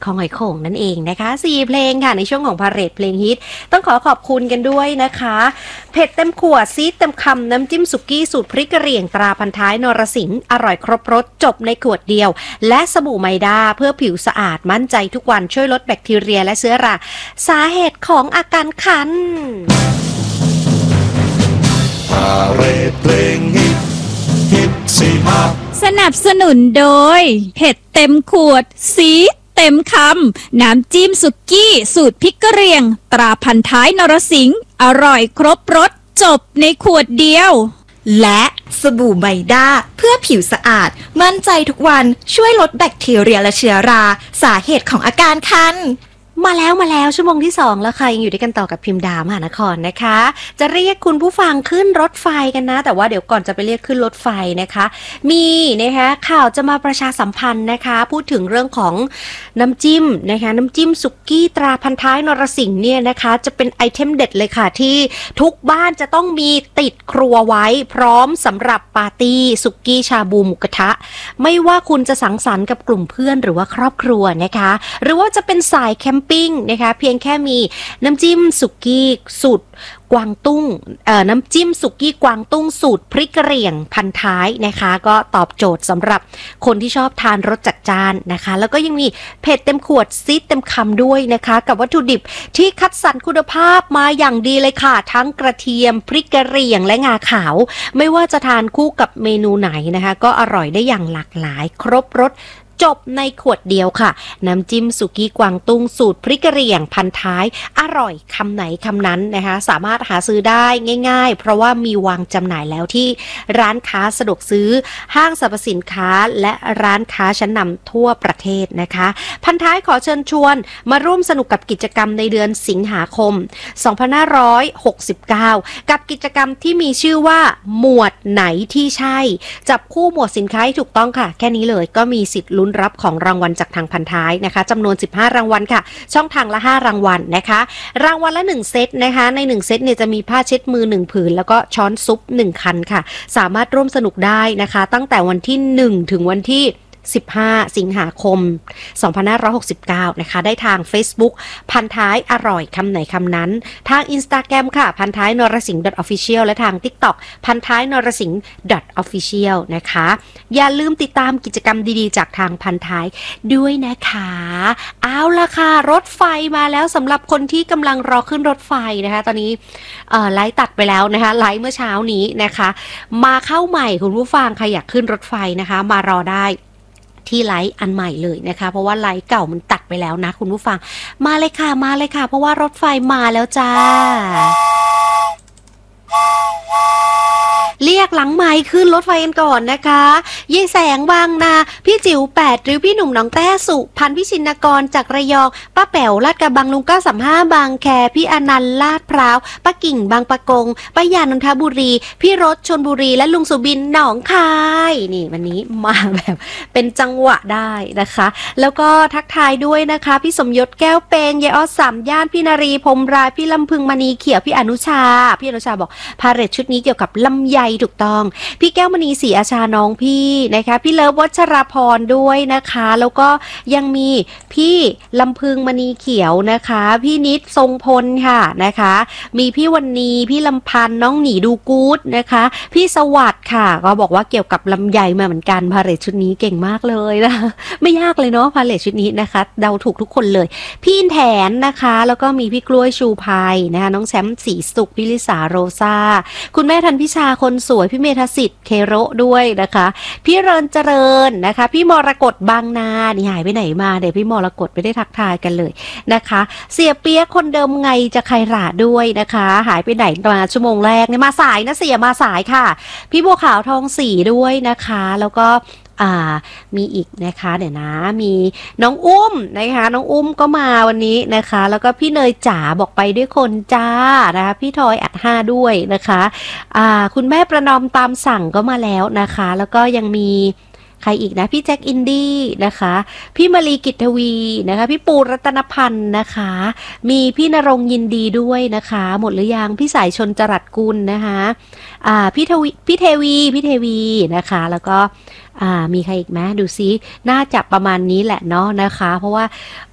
ของหอยโข่งนั่นเองนะคะ4เพลงค่ะในช่วงของพาเหรดเพลงฮิตต้องขอบคุณกันด้วยนะคะเผ็ดเต็มขวดซีดเต็มคำน้ำจิ้มสุกี้สูตรพริกกระเหรี่ยงตราพันท้ายนรสิงห์อร่อยครบรสจบในขวดเดียวและสบู่ไมด้าเพื่อผิวสะอาดมั่นใจทุกวันช่วยลดแบคทีเรียและเชื้อราสาเหตุของอาการคันพาเหรดเพลงฮิตสิฮะสนับสนุนโดยเผ็ดเต็มขวดซีดเต็มคำน้ำจิ้มสุกี้สูตรพริกกระเหรี่ยงตราพันท้ายนรสิงห์อร่อยครบรสจบในขวดเดียวและสบู่ไมด้าเพื่อผิวสะอาดมั่นใจทุกวันช่วยลดแบคทีเรียและเชื้อราสาเหตุของอาการคันมาแล้วชั่วโมงที่2แล้วค่ะยังอยู่ด้วยกันต่อกับพิมพ์ดามหานครนะคะจะเรียกคุณผู้ฟังขึ้นรถไฟกันนะแต่ว่าเดี๋ยวก่อนจะไปเรียกขึ้นรถไฟนะคะมีนะคะข่าวจะมาประชาสัมพันธ์นะคะพูดถึงเรื่องของน้ำจิ้มนะคะน้ำจิ้มสุกี้ตราพันท้ายนรสิงห์เนี่ยนะคะจะเป็นไอเทมเด็ดเลยค่ะที่ทุกบ้านจะต้องมีติดครัวไว้พร้อมสำหรับปาร์ตี้สุกี้ชาบูหมูกระทะไม่ว่าคุณจะสังสรรค์กับกลุ่มเพื่อนหรือว่าครอบครัวนะคะหรือว่าจะเป็นสายแคมปิ้งนะคะเพียงแค่มีน้ำจิ้มสุกี้สูตรกวางตุ้งน้ำจิ้มสุกี้กวางตุ้งสูตรพริกกระเหรี่ยงพันท้ายนะคะก็ตอบโจทย์สำหรับคนที่ชอบทานรสจัดจ้านนะคะแล้วก็ยังมีเผ็ดเต็มขวดซีดเต็มคำด้วยนะคะกับวัตถุดิบที่คัดสรรคุณภาพมาอย่างดีเลยค่ะทั้งกระเทียมพริกกระเหรี่ยงและงาขาวไม่ว่าจะทานคู่กับเมนูไหนนะคะก็อร่อยได้อย่างหลากหลายครบรสจบในขวดเดียวค่ะน้ำจิ้มสุกี้กวางตุ้งสูตรพริกกระเหรี่ยงพันท้ายอร่อยคำไหนคำนั้นนะคะสามารถหาซื้อได้ง่ายๆเพราะว่ามีวางจำหน่ายแล้วที่ร้านค้าสะดวกซื้อห้างสรรพสินค้าและร้านค้าชั้นนำทั่วประเทศนะคะพันท้ายขอเชิญชวนมาร่วมสนุกกับกิจกรรมในเดือนสิงหาคม2569กับกิจกรรมที่มีชื่อว่าหมวดไหนที่ใช่จับคู่หมวดสินค้าให้ถูกต้องค่ะแค่นี้เลยก็มีสิทธิ์ลุ้นรับของรางวัลจากทางพันท้ายนะคะจำนวน15รางวัลค่ะช่องทางละ5รางวัลนะคะรางวัลละ1เซตนะคะใน1เซตเนี่ยจะมีผ้าเช็ดมือ1ผืนแล้วก็ช้อนซุป1คันค่ะสามารถร่วมสนุกได้นะคะตั้งแต่วันที่1ถึงวันที่15สิงหาคม2569นะคะได้ทาง Facebook พันท้ายอร่อยคำไหนคำนั้นทาง Instagram ค่ะพันท้ายนรสิงห์ .official และทาง TikTok พันท้ายนรสิงห์ .official นะคะอย่าลืมติดตามกิจกรรมดีๆจากทางพันท้ายด้วยนะคะเอาล่ะค่ะรถไฟมาแล้วสำหรับคนที่กำลังรอขึ้นรถไฟนะคะตอนนี้ไลฟ์ตัดไปแล้วนะคะไลฟ์เมื่อเช้านี้นะคะมาเข้าใหม่คุณผู้ฟังใครอยากขึ้นรถไฟนะคะมารอได้ที่ไลฟ์อันใหม่เลยนะคะเพราะว่าไลฟ์เก่ามันตัดไปแล้วนะคุณผู้ฟังมาเลยค่ะเพราะว่ารถไฟมาแล้วจ้าเรียกหลังไมค์ขึ้นรถไฟกันก่อนนะคะยายแสงบางนาพี่จิ๋ว8หรือพี่หนุ่มหนองแต้สุพันธ์พิชินกรจากระยองป้าแป๋วลาดกระบังลุง935บางแคพี่อนันต์ลาดพร้าวป้ากิ่งบางปะกงป้ายานนทบุรีพี่รถชลบุรีและลุงสุบินหนองคายนี่วันนี้มาแบบเป็นจังหวะได้นะคะแล้วก็ทักทายด้วยนะคะพี่สมยศแก้วเปงยายออส3ย่านพี่นารีพรมรายพี่ลำพึงมณีเขียวพี่อนุชาบอกพาเหรดชุดนี้เกี่ยวกับลำไยถูกต้องพี่แก้วมณีศรีอาชาน้องพี่นะคะพี่เลิฟวัชราพรด้วยนะคะแล้วก็ยังมีพี่ลำพึงมณีเขียวนะคะพี่นิดทรงพลค่ะนะคะมีพี่วันนีพี่ลำพันธ์น้องหนีดูกู๊ดนะคะพี่สวัสดิ์ค่ะก็บอกว่าเกี่ยวกับลำไยมาเหมือนกันพาเหรดชุดนี้เก่งมากเลยนะไม่ยากเลยเนาะพาเหรดชุดนี้นะคะเดาถูกทุกคนเลยพี่อินแถนนะคะแล้วก็มีพี่กล้วยชูภัยนะคะน้องแชมป์ศรีสุขพี่ลิสาโรซาคุณแม่ทันพิชาคนสวยพี่เมธสิทธิ์เคโรด้วยนะคะพี่เรินเจริญนะคะพี่มรกตบางนานี่หายไปไหนมาเดี๋ยวพี่มรกตไม่ได้ทักทายกันเลยนะคะเสียเปียกคนเดิมไงจะใครหราด้วยนะคะหายไปไหนมาชั่วโมงแรกเนี่ยมาสายนะเสียมาสายค่ะพี่บัวขาวทองสีด้วยนะคะแล้วก็มีอีกนะคะเดี๋ยวนะมีน้องอุ้มนะคะน้องอุ้มก็มาวันนี้นะคะแล้วก็พี่เนยจ๋าบอกไปด้วยคนจ้านะคะพี่ทอยอัด5ด้วยนะคะคุณแม่ประนอมตามสั่งก็มาแล้วนะคะแล้วก็ยังมีใครอีกนะพี่แจ็คอินดี้นะคะพี่มารีกิตทวีนะคะพี่ปูรัตนพันธ์นะคะมีพี่นรงยินดีด้วยนะคะหมดหรือยังพี่สายชนจรัสกุลนะคะพี่เทวีนะคะแล้วก็มีใครอีกไหมดูซิน่าจะประมาณนี้แหละเนาะนะคะเพราะว่า